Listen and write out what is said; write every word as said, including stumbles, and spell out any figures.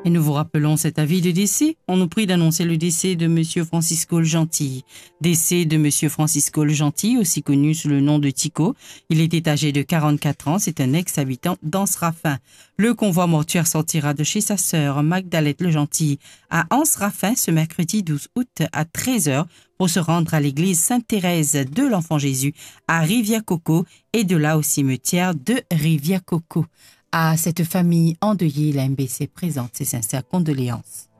Et nous vous rappelons cet avis de décès. On nous prie d'annoncer le décès de Monsieur Francisco le Gentil. Décès de Monsieur Francisco le Gentil, aussi connu sous le nom de Tico. Il était âgé de quarante-quatre ans. C'est un ex-habitant d'Anse-Raffin. Le convoi mortuaire sortira de chez sa sœur Magdalette le Gentil à Anse-Raffin ce mercredi douze août à treize heures pour se rendre à l'église Sainte-Thérèse de l'Enfant Jésus à Rivière-Coco et de là au cimetière de Rivière-Coco. À cette famille endeuillée, la M B C présente ses sincères condoléances.